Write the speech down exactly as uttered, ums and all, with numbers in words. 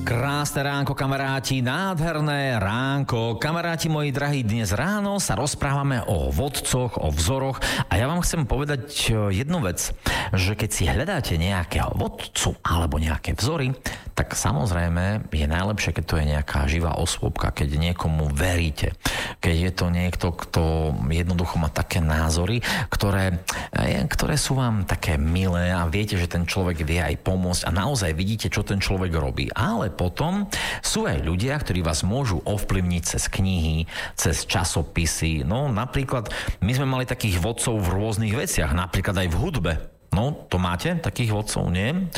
Krásne ránko, kamaráti, nádherné ránko. Kamaráti moji drahí, dnes ráno sa rozprávame o vodcoch, o vzoroch a ja vám chcem povedať jednu vec, že keď si hľadáte nejakého vodcu alebo nejaké vzory, tak samozrejme je najlepšie, keď to je nejaká živá osôbka, keď niekomu veríte, keď je to niekto, kto jednoducho má také názory, ktoré, ktoré sú vám také milé a viete, že ten človek vie aj pomôcť a naozaj vidíte, čo ten človek robí. Ale potom sú aj ľudia, ktorí vás môžu ovplyvniť cez knihy, cez časopisy. No napríklad, my sme mali takých vodcov v rôznych veciach, napríklad aj v hudbe. No, to máte takých vodcov, nie?